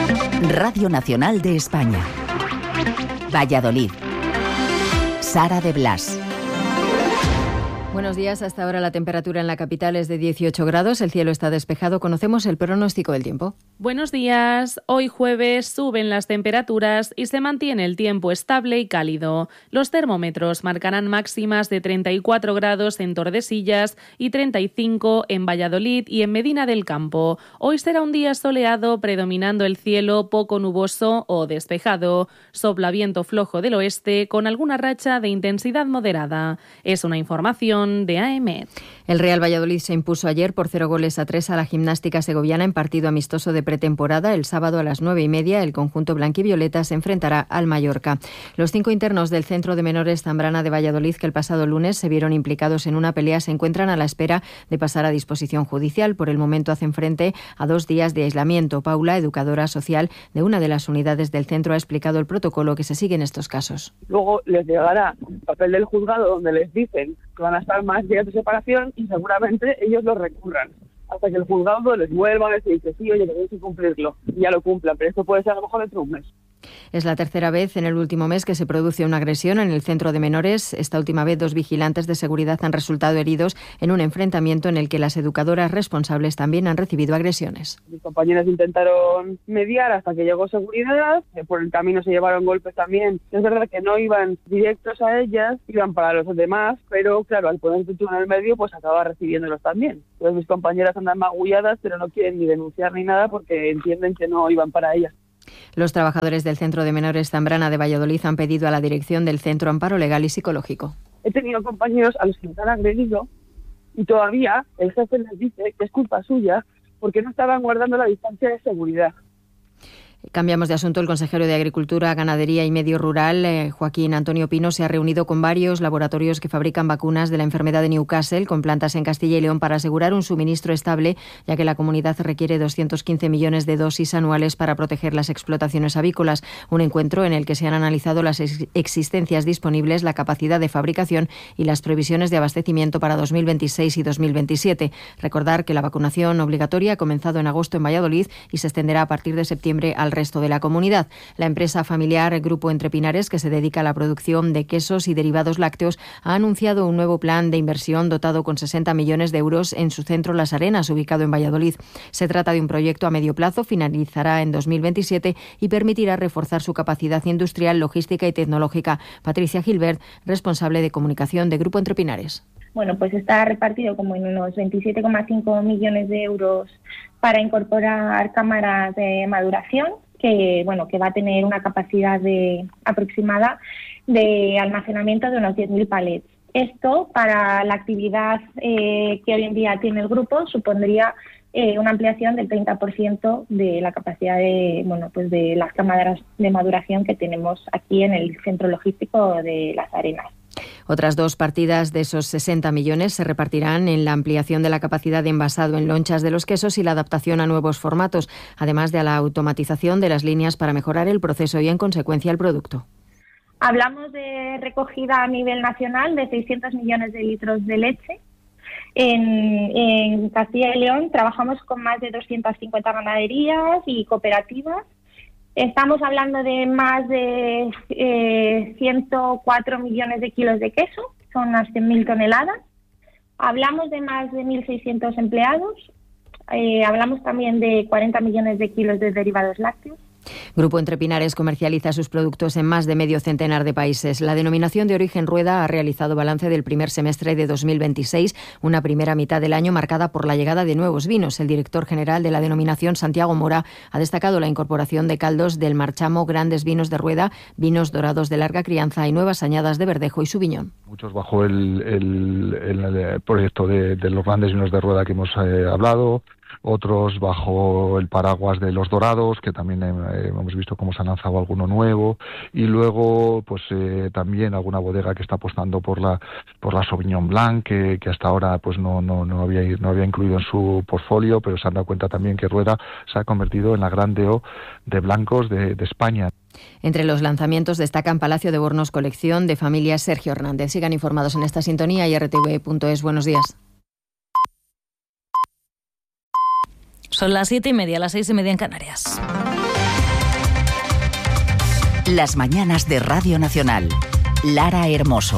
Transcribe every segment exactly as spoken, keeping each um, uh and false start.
Radio Nacional de España. Valladolid. Sara de Blas. Buenos días. Hasta ahora la temperatura en la capital es de dieciocho grados. El cielo está despejado. Conocemos el pronóstico del tiempo. Buenos días. Hoy jueves suben las temperaturas y se mantiene el tiempo estable y cálido. Los termómetros marcarán máximas de treinta y cuatro grados en Tordesillas y treinta y cinco en Valladolid y en Medina del Campo. Hoy será un día soleado, predominando el cielo poco nuboso o despejado. Sopla viento flojo del oeste con alguna racha de intensidad moderada. Es una información de A E M E D. El Real Valladolid se impuso ayer por cero goles a tres a la Gimnástica Segoviana en partido amistoso de pretemporada. El sábado a las nueve y media el conjunto blanquivioleta se enfrentará al Mallorca. Los cinco internos del Centro de Menores Zambrana de Valladolid, que el pasado lunes se vieron implicados en una pelea, se encuentran a la espera de pasar a disposición judicial. Por el momento hacen frente a dos días de aislamiento. Paula, educadora social de una de las unidades del centro, ha explicado el protocolo que se sigue en estos casos. Luego les llegará el papel del juzgado donde les dicen que van a estar más días de separación y seguramente ellos lo recurran hasta que el juzgado les vuelva a decir que sí, oye, que tenéis que cumplirlo, y ya lo cumplan, pero esto puede ser a lo mejor dentro de un mes. Es la tercera vez en el último mes que se produce una agresión en el centro de menores. Esta última vez, dos vigilantes de seguridad han resultado heridos en un enfrentamiento en el que las educadoras responsables también han recibido agresiones. Mis compañeras intentaron mediar hasta que llegó seguridad, por el camino se llevaron golpes también. Es verdad que no iban directos a ellas, iban para los demás, pero claro, al ponerse tú en el medio, pues acaba recibiéndolos también. Entonces mis compañeras andan magulladas, pero no quieren ni denunciar ni nada porque entienden que no iban para ellas. Los trabajadores del Centro de Menores Zambrana de Valladolid han pedido a la dirección del centro amparo legal y psicológico. He tenido compañeros a los que les han agredido y todavía el jefe les dice que es culpa suya porque no estaban guardando la distancia de seguridad. Cambiamos de asunto. El consejero de Agricultura, Ganadería y Medio Rural, eh, Joaquín Antonio Pino, se ha reunido con varios laboratorios que fabrican vacunas de la enfermedad de Newcastle, con plantas en Castilla y León, para asegurar un suministro estable, ya que la comunidad requiere doscientos quince millones de dosis anuales para proteger las explotaciones avícolas. Un encuentro en el que se han analizado las ex- existencias disponibles, la capacidad de fabricación y las previsiones de abastecimiento para dos mil veintiséis y dos mil veintisiete. Recordar que la vacunación obligatoria ha comenzado en agosto en Valladolid y se extenderá a partir de septiembre al resto de la comunidad. La empresa familiar Grupo Entrepinares, que se dedica a la producción de quesos y derivados lácteos, ha anunciado un nuevo plan de inversión dotado con sesenta millones de euros en su centro Las Arenas, ubicado en Valladolid. Se trata de un proyecto a medio plazo, finalizará en dos mil veintisiete y permitirá reforzar su capacidad industrial, logística y tecnológica. Patricia Gilbert, responsable de comunicación de Grupo Entrepinares. Bueno, pues está repartido como en unos veintisiete coma cinco millones de euros para incorporar cámaras de maduración, que bueno que va a tener una capacidad de aproximada de almacenamiento de unos diez mil palets. Esto, para la actividad eh, que hoy en día tiene el grupo, supondría eh, una ampliación del treinta por ciento de la capacidad de bueno pues de las cámaras de maduración que tenemos aquí en el centro logístico de Las Arenas. Otras dos partidas de esos sesenta millones se repartirán en la ampliación de la capacidad de envasado en lonchas de los quesos y la adaptación a nuevos formatos, además de la automatización de las líneas para mejorar el proceso y, en consecuencia, el producto. Hablamos de recogida a nivel nacional de seiscientos millones de litros de leche. En, en Castilla y León trabajamos con más de doscientas cincuenta ganaderías y cooperativas. Estamos hablando de más de eh, ciento cuatro millones de kilos de queso, son unas cien mil toneladas. Hablamos de más de mil seiscientos empleados. Eh, hablamos también de cuarenta millones de kilos de derivados lácteos. Grupo Entrepinares comercializa sus productos en más de medio centenar de países. La denominación de origen Rueda ha realizado balance del primer semestre de dos mil veintiséis, una primera mitad del año marcada por la llegada de nuevos vinos. El director general de la denominación, Santiago Mora, ha destacado la incorporación de caldos del Marchamo, grandes vinos de Rueda, vinos dorados de larga crianza y nuevas añadas de Verdejo y Subiñón. Muchos bajo el, el, el proyecto de, de los grandes vinos de Rueda que hemos eh, hablado, otros bajo el paraguas de los dorados, que también eh, hemos visto cómo se ha lanzado alguno nuevo, y luego pues eh, también alguna bodega que está apostando por la por la Sauvignon Blanc, que, que hasta ahora pues no no no había no había incluido en su portfolio, pero se han dado cuenta también que Rueda se ha convertido en la gran D O de blancos de, de España. Entre los lanzamientos destacan Palacio de Bornos, colección de familias Sergio Hernández. Sigan informados en esta sintonía y R T V punto es. Buenos días. Son las siete y media, las seis y media en Canarias. Las mañanas de Radio Nacional. Lara Hermoso.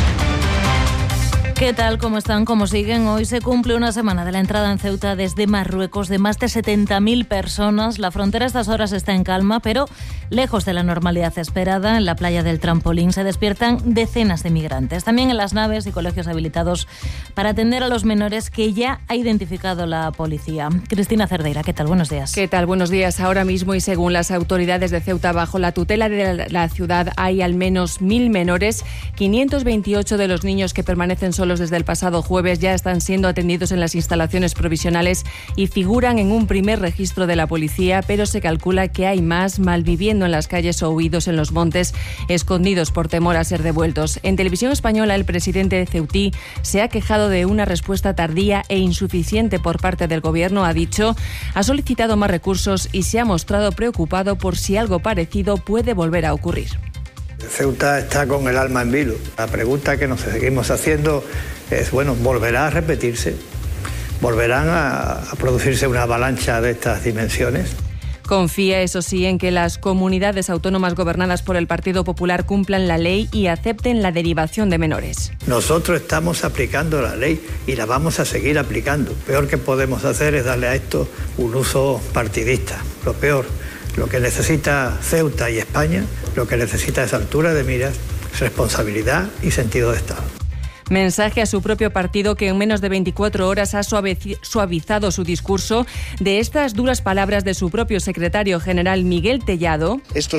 ¿Qué tal? ¿Cómo están? ¿Cómo siguen? Hoy se cumple una semana de la entrada en Ceuta desde Marruecos de más de setenta mil personas. La frontera a estas horas está en calma, pero lejos de la normalidad esperada. En la playa del Trampolín se despiertan decenas de migrantes. También en las naves y colegios habilitados para atender a los menores que ya ha identificado la policía. Cristina Cerdeira, ¿qué tal? Buenos días. ¿Qué tal? Buenos días. Ahora mismo y según las autoridades de Ceuta, bajo la tutela de la ciudad hay al menos mil menores. quinientos veintiocho de los niños que permanecen solos desde el pasado jueves ya están siendo atendidos en las instalaciones provisionales y figuran en un primer registro de la policía, pero se calcula que hay más malviviendo en las calles o huidos en los montes, escondidos por temor a ser devueltos. En Televisión Española, el presidente de Ceutí se ha quejado de una respuesta tardía e insuficiente por parte del gobierno. Ha dicho, ha solicitado más recursos y se ha mostrado preocupado por si algo parecido puede volver a ocurrir. Ceuta está con el alma en vilo. La pregunta que nos seguimos haciendo es, bueno, ¿volverá a repetirse? ¿Volverán a, a producirse una avalancha de estas dimensiones? Confía, eso sí, en que las comunidades autónomas gobernadas por el Partido Popular cumplan la ley y acepten la derivación de menores. Nosotros estamos aplicando la ley y la vamos a seguir aplicando. Lo peor que podemos hacer es darle a esto un uso partidista. Lo peor. Lo que necesita Ceuta y España, lo que necesita es altura de miras, responsabilidad y sentido de Estado. Mensaje a su propio partido, que en menos de veinticuatro horas ha suavizado su discurso de estas duras palabras de su propio secretario general Miguel Tellado. Esto